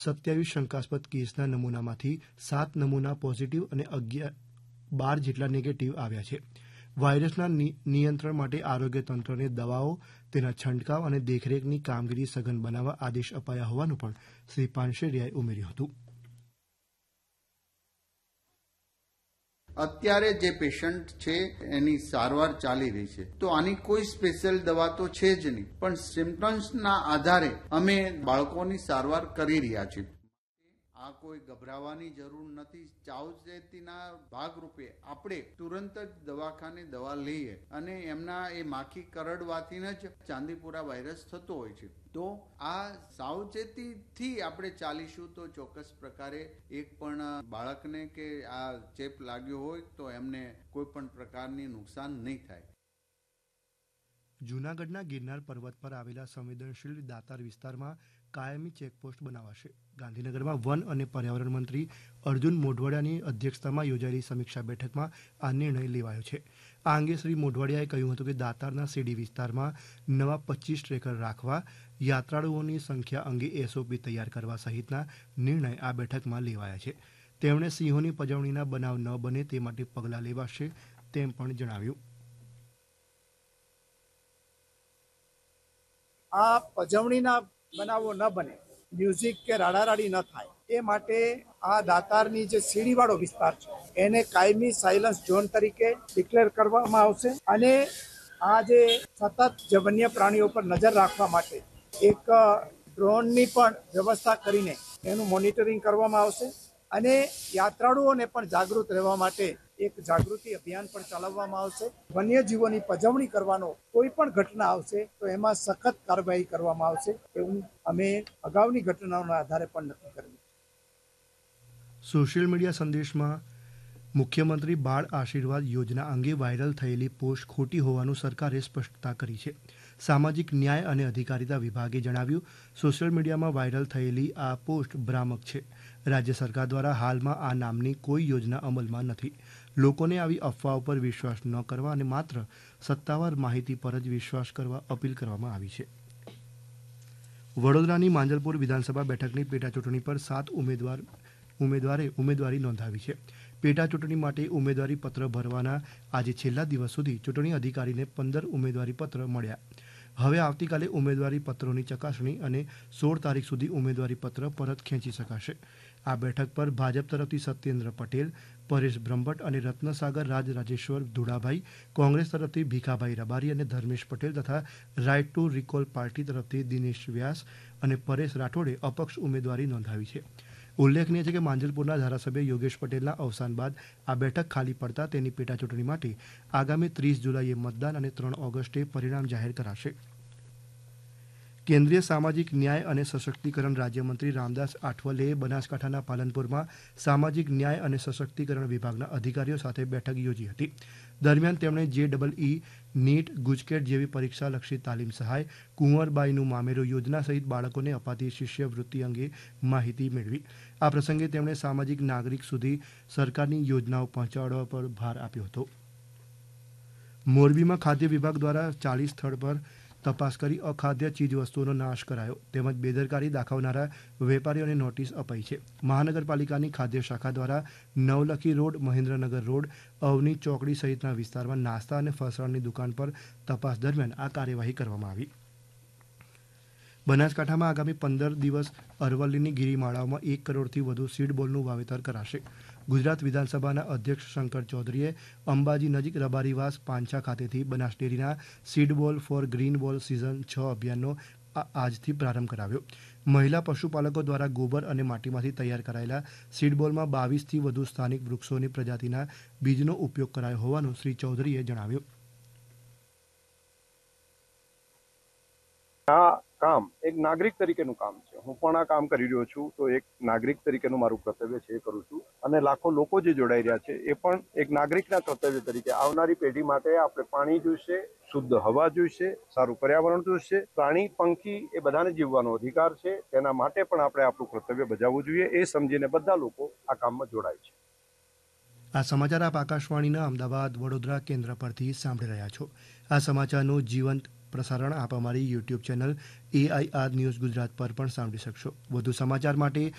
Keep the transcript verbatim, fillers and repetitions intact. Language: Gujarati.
સત્યાવીસ શંકાસ્પદ કેસના નમૂનામાંથી સાત નમૂના પોઝિટિવ અને અગિયાર બાર જેટલા નેગેટિવ આવ્યા છે. વાયરસના નિયંત્રણ માટે આરોગ્ય તંત્રને દવાઓ, તેના છંટકાવ અને દેખરેખની કામગીરી સઘન બનાવવા આદેશ અપાયા હોવાનું પણ શ્રી પાનસેરિયાએ ઉમેર્યું હતું. અત્યારે જે પેશન્ટ છે એની સારવાર ચાલી રહી છે, તો આની કોઈ સ્પેશિયલ દવા તો છે જ નહીં, પણ સિમ્પટમ્સના આધારે અમે બાળકોની સારવાર કરી રહ્યા છીએ. આ કોઈ ગભરાવાની જરૂર નથી. સાવચેતીના ભાગરૂપે આપણે તુરંત જ દવાખાને દવા લઈએ અને એમના એ માખી કરડવાથી જ ચાંદીપુરા વાયરસ થતો હોય છે. તો આ સાવચેતીથી આપણે ચાલીશું તો ચોક્કસ પ્રકારે એક પણ બાળકને કે આ ચેપ લાગ્યો હોય તો એમને કોઈ પણ પ્રકારની નુકસાન નહીં થાય. જૂનાગઢના ગિરનાર પર્વત પર આવેલા સંવેદનશીલ દાતાર વિસ્તારમાં કાયમી ચેકપોસ્ટ બનાવાશે. ગાંધીનગરમાં વન અને પર્યાવરણ મંત્રી અર્જુન મોઢવાડિયાની અધ્યક્ષતામાં યોજાયેલી સમીક્ષા બેઠકમાં આ નિર્ણય લેવાયો છે. આ અંગે શ્રી મોઢવાડિયાએ કહ્યું હતું કે દાતારના સીડી વિસ્તારમાં નવા પચીસ ટ્રેકર રાખવા, યાત્રાળુઓની સંખ્યા અંગે એસઓપી તૈયાર કરવા સહિતના નિર્ણય આ બેઠકમાં લેવાયા છે. તેમણે સિંહોની પજવણીના બનાવ ન બને તે માટે પગલાં લેવાશે તેમ પણ જણાવ્યું. આ પજવણીના બનાવો ન બને, મ્યુઝિક કે રાડારાડી ન થાય એ માટે આ દાતારની જે સીડીવાળો વિસ્તાર છે એને કાયમી સાયલન્સ ઝોન તરીકે ડિક્લેર કરવામાં આવશે અને આ જે સતત જે વન્ય પ્રાણીઓ પર નજર રાખવા માટે એક ડ્રોનની પણ વ્યવસ્થા કરીને એનું મોનિટરિંગ કરવામાં આવશે અને યાત્રાળુઓને પણ જાગૃત રહેવા માટે એક જાગૃતિ અભિયાન પણ ચલાવવામાં આવશે. વન્યજીવોની પજવણી કરવાનો કોઈ પણ ઘટના આવશે તો એમાં સખત કાર્યવાહી કરવામાં આવશે એવું અમે અગાઉની ઘટનાઓના આધારે પણ નક્કી કર્યું. સોશિયલ મીડિયા સંદેશમાં મુખ્યમંત્રી બાળ આશીર્વાદ યોજના અંગે વાયરલ થયેલી પોસ્ટ ખોટી હોવાનું સરકારે સ્પષ્ટતા કરી છે. સામાજિક ન્યાય અને અધિકારિતા વિભાગે જણાવ્યું, સોશિયલ મીડિયામાં વાયરલ થયેલી આ પોસ્ટ ભ્રામક છે. રાજ્ય સરકાર દ્વારા હાલમાં આ નામની કોઈ યોજના અમલમાં નથી. લોકોને આવી અફવાઓ પર વિશ્વાસ ન કરવા અને માત્ર સત્તાવાર માહિતી પર જ વિશ્વાસ કરવા અપીલ કરવામાં આવી છે. વડોદરાની માંજલપુર વિધાનસભા બેઠકની પેટાચૂંટણી પર સાત ઉમેદવાર ઉમેદવારે ઉમેદવારી નોંધાવી છે. પેટા ચૂંટણી માટે ઉમેદવારી પત્ર ભરવાના આજે છેલ્લા દિવસ સુધી ચૂંટણી અધિકારીને પંદર ઉમેદવારી પત્ર મળ્યા. હવે આવતીકાલે ઉમેદવારી પત્રોની ચકાસણી અને સોળ તારીખ સુધી ઉમેદવારી પત્ર પરત ખેંચી શકાશે. આ બેઠક પર ભાજપ તરફથી સત્યેન્દ્ર પટેલ, પરેશ બ્રહ્મભટ્ટ અને રત્નસાગર રાજ રાજેશ્વર ધુડાભાઈ, કોંગ્રેસ તરફથી ભીખાભાઈ રબારી અને ધર્મેશ પટેલ તથા રાઇટ ટુ રિકોલ પાર્ટી તરફથી દિનેશ વ્યાસ અને પરેશ રાઠોડે અપક્ષ ઉમેદવારી નોંધાવી છે. ઉલ્લેખનીય છે કે માંજલપુરના ધારાસભ્ય યોગેશ પટેલના અવસાન બાદ આ બેઠક ખાલી પડતા તેની પેટાચૂંટણી માટે આગામી ત્રીસ જુલાઈએ મતદાન અને ત્રણ ઓગસ્ટે પરિણામ જાહેર કરાશે. કેન્દ્રીય સામાજિક ન્યાય અને સશક્તિકરણ રાજ્યમંત્રી રામદાસ આઠવલેએ બનાસકાંઠાના પાલનપુરમાં સામાજિક ન્યાય અને સશક્તિકરણ વિભાગના અધિકારીઓ સાથે બેઠક યોજી હતી. દરમિયાન તેમણે જે ડબલ ઈ, નીટ, ગુજકેટ જેવી પરીક્ષાલક્ષી તાલીમ સહાય, કુંવરબાઈનું મામેરું યોજના સહિત બાળકોને અપાતી શિષ્યવૃત્તિ અંગે માહિતી મેળવી. આ પ્રસંગે તેમણે સામાજિક નાગરિક સુધી સરકારની યોજનાઓ પહોંચાડવા પર ભાર આપ્યો હતો. મોરબીમાં ખાદ્ય વિભાગ દ્વારા ચાલીસ સ્થળ પર તપાસ કરી અખાદ્ય ચીજવસ્તુઓનો નાશ કરાયો તેમજ બેદરકારી દાખવનારા વેપારીઓને નોટિસ અપાઈ છે. મહાનગરપાલિકાની ખાદ્ય શાખા દ્વારા નવલખી રોડ, મહેન્દ્રનગર રોડ, અવની ચોકડી સહિતના વિસ્તારમાં નાસ્તા અને ફરસાણની દુકાન પર તપાસ દરમિયાન આ કાર્યવાહી કરવામાં આવી. બનાસકાંઠામાં આગામી પંદર દિવસ અરવલ્લીની ગિરિમાળાઓમાં એક કરોડથી વધુ સીડ બોલનું વાવેતર કરાશે. ગુજરાત વિધાનસભાના અધ્યક્ષ શંકર ચૌધરીએ અંબાજી નજીક રબારીવાસ પાંછા ખાતેથી બનાસ ડેરીના સીડ બોલ ફોર ગ્રીન બોલ સિઝન છ અભિયાનનો આજથી પ્રારંભ કરાવ્યો. મહિલા પશુપાલકો દ્વારા ગોબર અને માટીમાંથી તૈયાર કરાયેલા સીડ બોલમાં બાવીસથી વધુ સ્થાનિક વૃક્ષોની પ્રજાતિના બીજનો ઉપયોગ કરાયો હોવાનું શ્રી ચૌધરીએ જણાવ્યું. આ કામ એક નાગરિક તરીકેનું કામ છે. હું પણ આ કામ કરી રહ્યો છું, તો એક નાગરિક તરીકેનું મારું કર્તવ્ય છે એ કરું છું અને લાખો લોકો જે જોડાઈ રહ્યા છે એ પણ એક નાગરિકના કર્તવ્ય તરીકે આવનારી પેઢી માટે આપણે પાણી જોઈશે, શુદ્ધ હવા જોઈશે, સારું પર્યાવરણ જોઈશે, પ્રાણી પંખી એ બધાને જીવવાનો અધિકાર છે. તેના માટે પણ આપણે આપણું કર્તવ્ય બજાવવું જોઈએ. એ સમજીને બધા લોકો આ કામમાં જોડાય છે. આ સમાચાર આપ આકાશવાણીના અમદાવાદ વડોદરા કેન્દ્ર પરથી સાંભળી રહ્યા છો. આ સમાચારનું જીવંત પ્રસારણ આપ અમારી YouTube channel AIR news Gujarat પર પણ સાંભળી શકશો. વધુ સમાચાર માટે